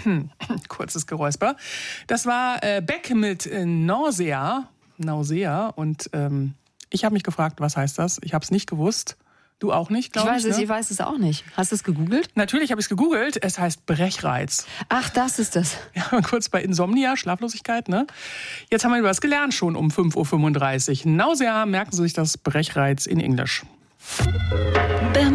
Kurzes Geräusper. Das war Beck mit Nausea. Nausea. Und ich habe mich gefragt, was heißt das? Ich habe es nicht gewusst. Du auch nicht, glaube ich? Ich weiß es auch nicht. Hast du es gegoogelt? Natürlich habe ich es gegoogelt. Es heißt Brechreiz. Ach, das ist das. Ja, kurz bei Insomnia, Schlaflosigkeit, ne? Jetzt haben wir was gelernt schon um 5.35 Uhr. Nausea, merken Sie sich das, Brechreiz in Englisch.